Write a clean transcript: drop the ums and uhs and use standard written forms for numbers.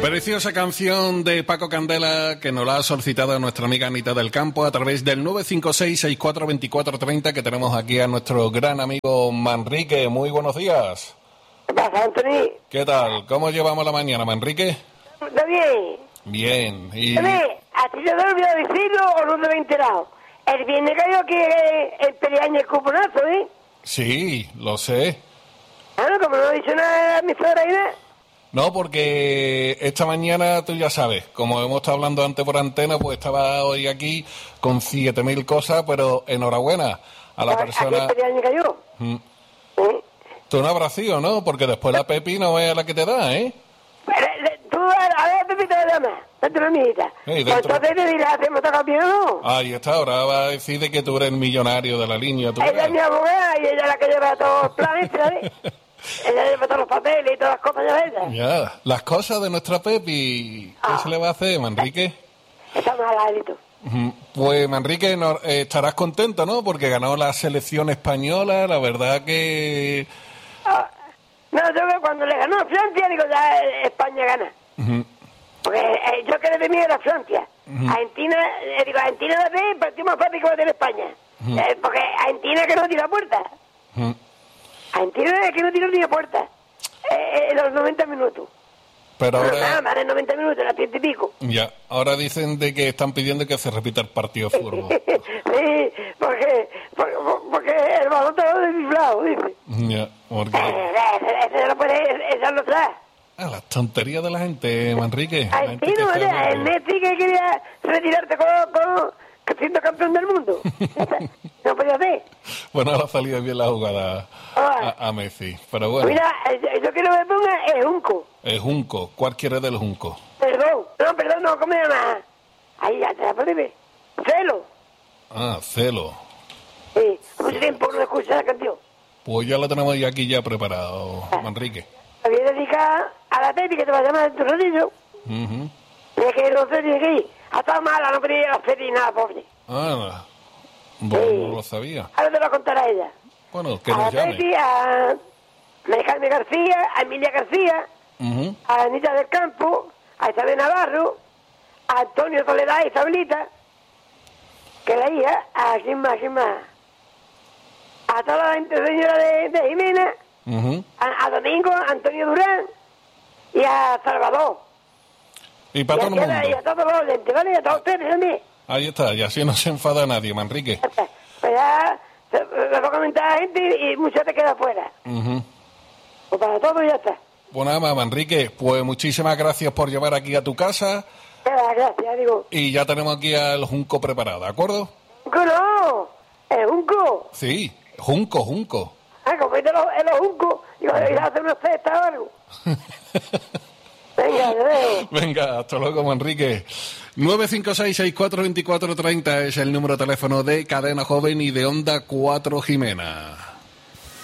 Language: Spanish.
Preciosa canción de Paco Candela que nos la ha solicitado nuestra amiga Anita del Campo a través del 956-642430 que tenemos aquí a nuestro gran amigo Manrique. Muy buenos días. ¿Qué pasa, Anthony? ¿Qué tal? ¿Cómo llevamos la mañana, Manrique? ¿Está bien? Bien. Y... ¿a ti te he olvidado decirlo o no te lo he enterado? El viernes cayó aquí el peleaño el cuponazo, ¿eh? Sí, lo sé. Ah, no, como no he dicho nada a mi suegra y nada. No, porque esta mañana, tú ya sabes, como hemos estado hablando antes por antena, pues estaba hoy aquí con 7.000 cosas, pero enhorabuena a la persona... ¿A qué peleaño cayó? ¿Mm? ¿Eh? Tú no habrás sido, ¿no? Porque después la Pepi no es la que te da, ¿eh? Tú, a ver, Pepi, te la llamas. Dentro de mi hijita. Sí, Pues entonces te dirás, ¿hacemos tocar bien o no? Ahí está, ahora va a decir de que tú eres el millonario de la línea. ¿Tú Ella es mi abogada y ella es la que lleva todos los planes, ¿sabes? Ella lleva todos los papeles y todas las cosas ya ella. Ya, las cosas de nuestra Pepi, ¿qué se le va a hacer, Manrique? Está mala, Elito. Pues, Manrique, estarás contento, ¿no? Porque ganó la selección española, la verdad que... No, yo cuando le ganó a Francia, digo, ya España gana. Porque yo que de mí era Francia. Argentina, Argentina la ve, el partido más fácil que va a tener España. Porque Argentina que no tira puerta. Argentina que no tira ni a puerta. En los 90 minutos. Pero ahora... Nada más en 90 minutos, en las 100 y pico. Ya, ahora dicen de que están pidiendo que se repita el partido de fútbol. Sí, porque el balón está desinflado, dice. Ya, porque... Ese no puede echarlo atrás. Las tonterías de la gente, Manrique. Argentino, ¿verdad? El Messi que quería retirarte con siendo campeón del mundo. No podía hacer. Bueno, ahora ha salido bien la jugada a Messi, pero bueno. Mira, yo quiero que me ponga el Junco. El Junco, ¿cuál quiere del Junco? Perdón, no, ¿cómo se llama? Ahí ya te la pones. Celo. Ah, Celo. Sí, mucho tiempo no escucho la canción. Pues ya lo tenemos ya aquí ya preparado, Manrique. La voy a dedicar a la Pepi que te va a llamar en tu rodillo. Es que no sé ni qué. Ha estado mala, no podía hacer ni nada, pobre. Ah, no lo sabía. Ahora te lo contará ella. Bueno, que a nos la llame. Pepi, a Jaime García, a Emilia García, a Anita del Campo, a Isabel Navarro, a Antonio Soledad y Isabelita, que la hija, a quién más, a toda la señora de Jimena, a Domingo, a Antonio Durán y a Salvador. Y para todo el mundo. Y a todos los oyentes, ¿vale? Y a todos ustedes también. Ahí está, y así no se enfada nadie, Manrique. Pues ya, lo va a comentar a la gente y mucha te queda fuera. Pues para todo ya está. Pues nada más, Manrique, pues muchísimas gracias por llevar aquí a tu casa. Gracias, digo. Y ya tenemos aquí al Junco preparado, ¿de acuerdo? ¡Junco no! ¿El Junco? Sí, Junco. Ah, como es de los Juncos, digo, ir a hacer una cesta o algo. Venga, te veo. Venga, hasta luego, Manrique. 956-642430 es el número de teléfono de Cadena Joven y de Onda 4 Jimena.